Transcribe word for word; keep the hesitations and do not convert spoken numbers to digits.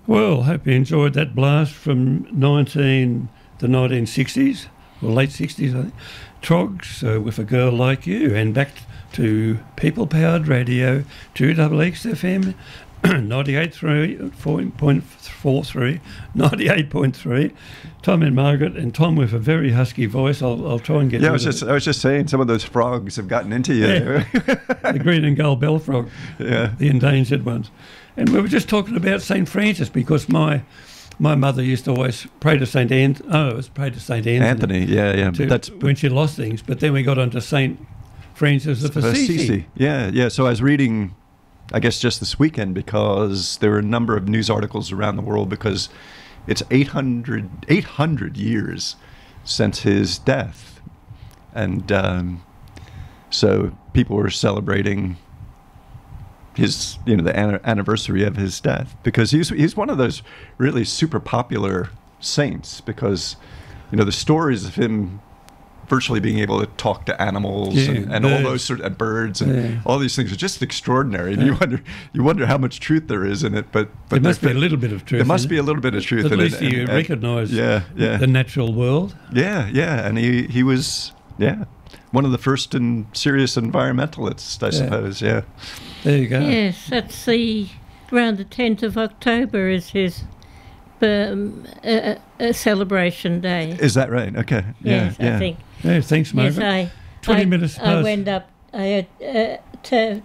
Well, hope you enjoyed that blast from nineteen the nineteen sixties, or late sixties, I think. Trogs, uh, With a Girl Like You, and back to People-Powered Radio, two X X F M, ninety-eight point four three, ninety-eight point three. Tom and Margaret, and Tom with a very husky voice. I'll, I'll try and get. Yeah, I was just I was just saying some of those frogs have gotten into you. Yeah. The green and gold bell frog. Yeah, the endangered ones. And we were just talking about Saint Francis, because my my mother used to always pray to Saint Anthony. Oh, it was pray to Saint Anthony. Anthony, yeah, yeah. To, That's when she lost things. But then we got onto Saint Francis of Assisi. Assisi. Yeah, yeah. So I was reading, I guess, just this weekend, because there were a number of news articles around the world, because it's eight hundred, eight hundred years since his death. And um, so people were celebrating his, you know, the an- anniversary of his death, because he's he's one of those really super popular saints, because, you know, the stories of him virtually being able to talk to animals, yeah, and, and all those sort of birds and yeah. all these things are just extraordinary. And yeah. you wonder you wonder how much truth there is in it, but, but there must be a little bit of truth. There must in be it. a little bit of truth At in least it. you and, recognise yeah, yeah. the natural world. Yeah, yeah. And he, he was, yeah, one of the first and serious environmentalists, I Yeah. suppose, yeah. There you go. Yes, that's the around the tenth of October is his um, a, a celebration day. Is that right? Okay. Yes, yeah, yeah. I think. Yeah, thanks, Margaret. Yes, I, twenty I, minutes I past. went up I had, uh, to